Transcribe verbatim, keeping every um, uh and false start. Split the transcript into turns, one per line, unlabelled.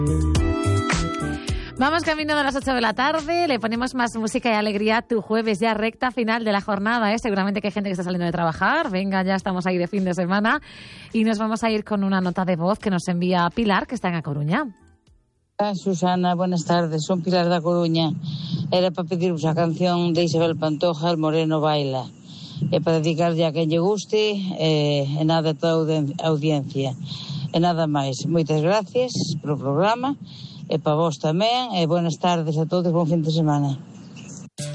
Vamos camino de las ocho de la tarde, le ponemos más música y alegría a tu jueves, ya recta final de la jornada, ¿eh? Seguramente que hay gente que está saliendo de trabajar, venga, ya estamos ahí de fin de semana y nos vamos a ir con una nota de voz que nos envía Pilar, que está en A Coruña.
Susana, buenas tardes, son Pilar da Coruña. Era para pediros a canción de Isabel Pantoja, El Moreno Baila, e para dedicarlle a quen lle guste, e, e nada a toda a audiencia. E nada máis, moitas gracias polo programa, e para vos tamén, e buenas tardes a todos, bon fin de semana.